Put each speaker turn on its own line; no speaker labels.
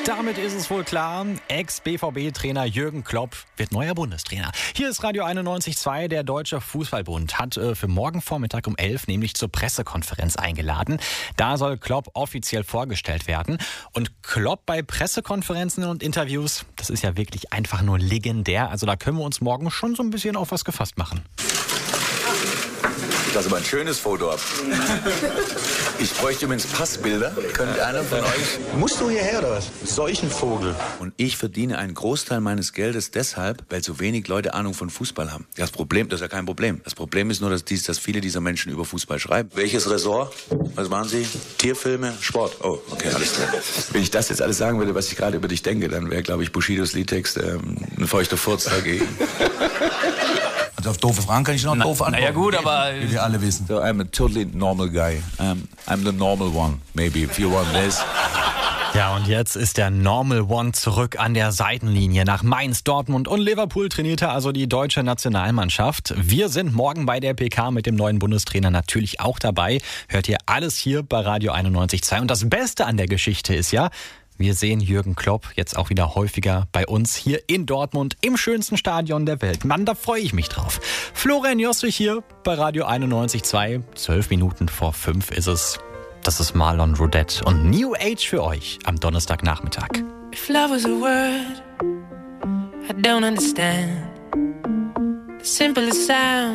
Damit ist es wohl klar, Ex-BVB-Trainer Jürgen Klopp wird neuer Bundestrainer. Hier ist Radio 91.2, der Deutsche Fußballbund hat für morgen Vormittag um 11 nämlich zur Pressekonferenz eingeladen. Da soll Klopp offiziell vorgestellt werden. Und Klopp bei Pressekonferenzen und Interviews, das ist ja wirklich einfach nur legendär. Also da können wir uns morgen schon so ein bisschen auf was gefasst machen.
Das ist aber ein schönes Foto ab. Ich bräuchte übrigens Passbilder. Könnte einer von euch?
Musst du hierher oder was? Solchen Vogel.
Und ich verdiene einen Großteil meines Geldes deshalb, weil so wenig Leute Ahnung von Fußball haben. Das ist ja kein Problem. Das Problem ist nur, dass viele dieser Menschen über Fußball schreiben. Welches Ressort? Was machen Sie? Tierfilme? Sport? Oh, okay, alles klar. Wenn ich das jetzt alles sagen würde, was ich gerade über dich denke, dann wäre, glaube ich, Bushidos Liedtext ein feuchter Furz dagegen.
Also auf doofe Fragen kann ich noch doof antworten.
Naja gut, aber...
Wie wir alle wissen.
So, I'm a totally normal guy. I'm the normal one, maybe, if you want this.
Ja, und jetzt ist der Normal One zurück an der Seitenlinie. Nach Mainz, Dortmund und Liverpool trainierte also die deutsche Nationalmannschaft. Wir sind morgen bei der PK mit dem neuen Bundestrainer natürlich auch dabei. Hört ihr alles hier bei Radio 91.2. Und das Beste an der Geschichte ist ja, wir sehen Jürgen Klopp jetzt auch wieder häufiger bei uns hier in Dortmund im schönsten Stadion der Welt. Mann, da freue ich mich drauf. Florian Jostrich hier bei Radio 91.2. 12 Minuten vor 5 ist es. Das ist Marlon Roudette und New Age für euch am Donnerstagnachmittag.
If love was a word, I don't understand. The simplest sound.